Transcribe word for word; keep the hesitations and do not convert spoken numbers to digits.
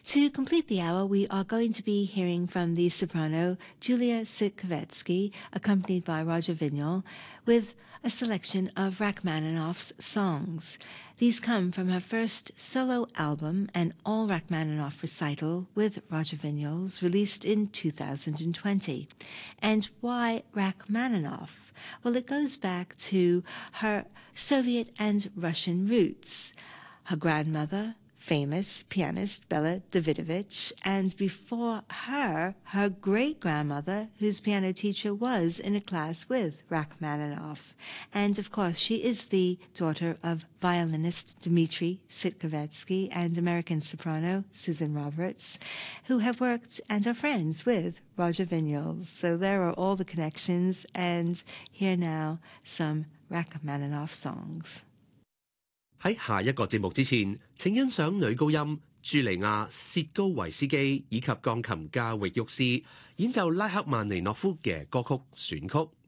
To complete the hour, we are going to be hearing from the soprano Julia Sitkovetsky, accompanied by Roger Vignal, with a selection of Rachmaninoff's songs. These come from her first solo album, an all Rachmaninoff recital with Roger Vignals, released in two thousand twenty. And why Rachmaninoff? Well, it goes back to her Soviet and Russian roots. Her grandmother, famous pianist Bela Davidovich, and before her, her great-grandmother, whose piano teacher was in a class with Rachmaninoff. And of course, she is the daughter of violinist Dmitri Sitkovetsky and American soprano Susan Roberts, who have worked and are friends with Roger Vignals. So there are all the connections, and here now some Rachmaninoff songs. 喺下一個節目之前，請欣賞女高音朱莉亞·薛高維斯基以及鋼琴家域沃斯演奏拉赫曼尼諾夫嘅歌曲選曲。